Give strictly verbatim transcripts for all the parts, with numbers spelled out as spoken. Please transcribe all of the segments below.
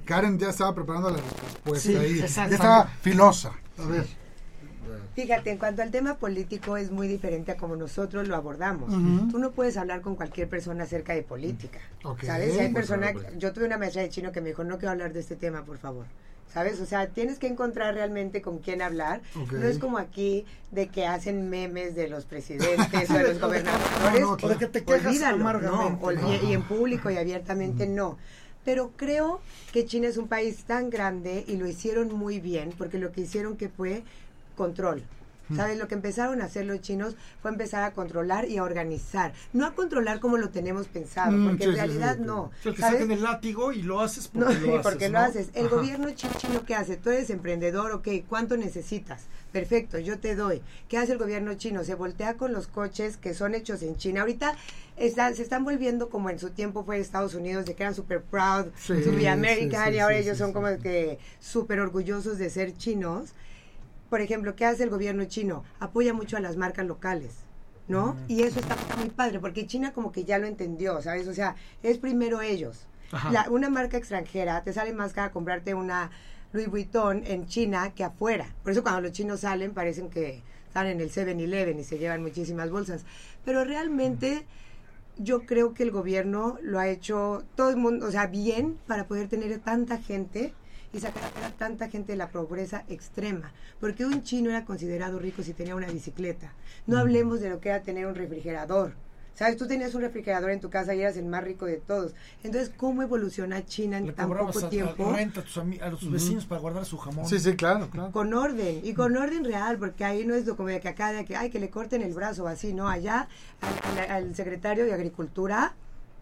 Karen ya estaba preparando la respuesta Sí, ahí. Ya exacto. estaba filosa. A ver. Fíjate, en cuanto al tema político es muy diferente a como nosotros lo abordamos. Uh-huh. Tú no puedes hablar con cualquier persona acerca de política. Okay. ¿Sabes? Si hay Pues, personas, pues. yo tuve una maestra de chino que me dijo, no quiero hablar de este tema, por favor. ¿Sabes? O sea, tienes que encontrar realmente con quién hablar. Okay. No es como aquí de que hacen memes de los presidentes o de los gobernadores. No, no, claro. O de que te quejas Olvídalo, amargamente. no, ol- y, y en público y abiertamente no. Pero creo que China es un país tan grande y lo hicieron muy bien, porque lo que hicieron que fue control. ¿Sabes? Lo que empezaron a hacer los chinos fue empezar a controlar y a organizar. No a controlar como lo tenemos pensado, Mm, porque sí, en sí, realidad sí, sí. no. O sea, que ¿sabes? saquen el látigo y lo haces porque No, lo haces, porque ¿no? lo haces. El Ajá. gobierno chi- chino, ¿qué hace? Tú eres emprendedor, ok, ¿cuánto necesitas? Perfecto, yo te doy. ¿Qué hace el gobierno chino? Se voltea con los coches que son hechos en China. Ahorita está, se están volviendo como en su tiempo fue Estados Unidos, de que eran super proud, Sí, to be sí, American, sí, y ahora sí, ellos sí, son sí, como sí. que súper orgullosos de ser chinos. Por ejemplo, ¿qué hace el gobierno chino? Apoya mucho a las marcas locales, ¿no? Y eso está muy padre, porque China como que ya lo entendió, ¿sabes? O sea, es primero ellos. La, una marca extranjera, te sale más cara comprarte una Louis Vuitton en China que afuera. Por eso cuando los chinos salen, parecen que están en el seven eleven y se llevan muchísimas bolsas. Pero realmente yo creo que el gobierno lo ha hecho todo el mundo, o sea, bien para poder tener tanta gente y sacar a tanta gente de la pobreza extrema, porque un chino era considerado rico si tenía una bicicleta. No hablemos de lo que era tener un refrigerador. ¿Sabes? Tú tenías un refrigerador en tu casa y eras el más rico de todos. Entonces, ¿cómo evoluciona China en Le tan cobrabas poco a, tiempo? a renta a tus, ami- a los vecinos para guardar su jamón. Sí, sí, claro, claro. Con orden, y con orden real, porque ahí no es como de que acá, de que, ay, que le corten el brazo, así, ¿no? Allá, al, al- al secretario de Agricultura,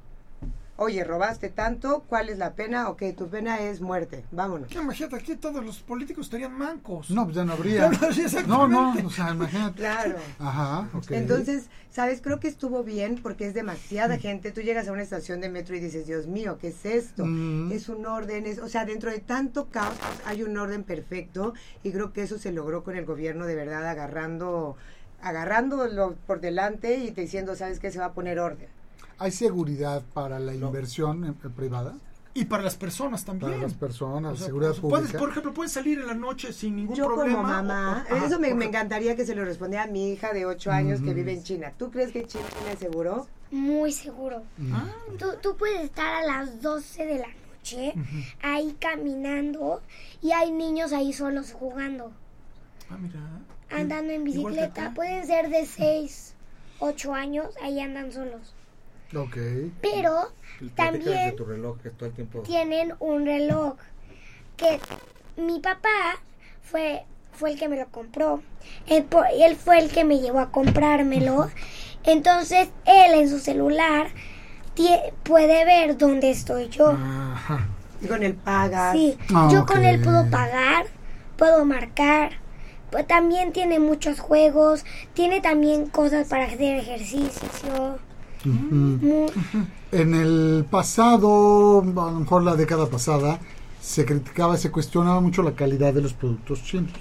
oye, robaste tanto, ¿cuál es la pena? Ok, tu pena es muerte, vámonos. ¿Qué, imagínate, aquí todos los políticos estarían mancos. No, pues ya no habría. Ya no, sí, No, no, exactamente. o sea, imagínate. Claro. Ajá, ok. Entonces, ¿sabes? Creo que estuvo bien porque es demasiada gente. Tú llegas a una estación de metro y dices, Dios mío, ¿qué es esto? Mm. Es un orden, es, o sea, dentro de tanto caos hay un orden perfecto y creo que eso se logró con el gobierno de verdad agarrando, agarrándolo por delante y diciendo, ¿sabes qué? Se va a poner orden. ¿Hay seguridad para la inversión en- en privada? Y para las personas también. Para las personas, O sea, seguridad pues, puedes, pública. por ejemplo, puedes salir en la noche sin ningún Yo problema. como mamá, o- o- ajá, eso me, me porque- encantaría que se lo respondiera a mi hija de ocho años que Ujú. vive en China. ¿Tú crees que China es seguro? Muy seguro. Ah, Tú, tú puedes estar a las doce de la noche ahí caminando y hay niños ahí solos jugando, ah, mira. andando en Igual que bicicleta. acá. Pueden ser de seis, ocho años, ahí andan solos. Ok. Pero Platícales también de tu reloj que todo el tiempo. tienen un reloj que mi papá fue fue el que me lo compró. Él, po- él fue el que me llevó a comprármelo. Entonces él en su celular tie- puede ver dónde estoy yo. Ajá. Y con el pagas. Sí, Ah, yo ok. con él puedo pagar, puedo marcar. Pues también tiene muchos juegos, tiene también cosas para hacer ejercicio. Ujú. Mu- En el pasado, a lo mejor la década pasada, se criticaba y se cuestionaba mucho la calidad de los productos chinos.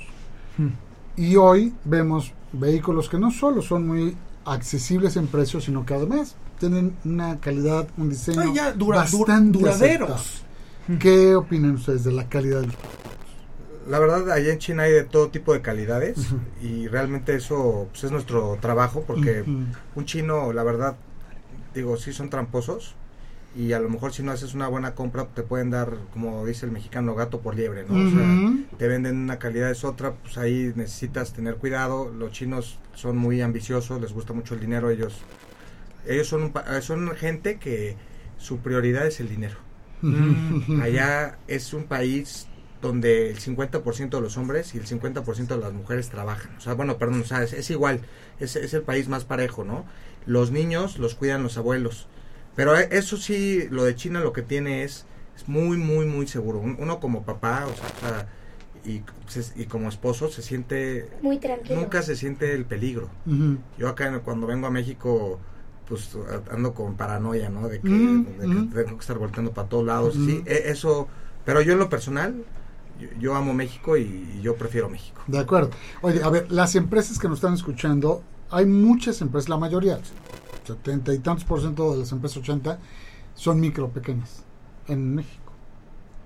Y hoy vemos vehículos que no solo son muy accesibles en precio, sino que además tienen una calidad, un diseño Ay, ya, dura- dur- bastante duraderos. aceptable. ¿Qué opinan ustedes de la calidad de los productos? La verdad, allá en China hay de todo tipo de calidades y realmente eso pues, es nuestro trabajo porque Ujú. un chino, la verdad, digo, sí son tramposos y a lo mejor si no haces una buena compra te pueden dar, como dice el mexicano, gato por liebre, ¿no? O sea, Ujú. te venden una calidad es otra, pues ahí necesitas tener cuidado. Los chinos son muy ambiciosos, les gusta mucho el dinero, ellos ellos son un pa- son gente que su prioridad es el dinero. Mm. Allá es un país donde el cincuenta por ciento de los hombres y el cincuenta por ciento de las mujeres trabajan. O sea, bueno, perdón, o sea, es, es igual, es, es el país más parejo, ¿no? Los niños los cuidan los abuelos. Pero eh, eso sí, lo de China lo que tiene es, es muy, muy, muy seguro. Un- Uno como papá, o sea, o sea, y, se- y como esposo se siente, Muy tranquilo. nunca se siente el peligro. Ujú. Yo acá en- cuando vengo a México, pues a- ando con paranoia, ¿no? De que, Mm, de que mm. tengo que estar volteando para todos lados. Mm. Sí, e- eso, pero yo en lo personal, yo, yo amo México y, y yo prefiero México. De acuerdo. Oye, a ver, las empresas que nos están escuchando, hay muchas empresas, la mayoría, setenta y tantos por ciento de las empresas, ochenta, son micro, pequeñas, en México.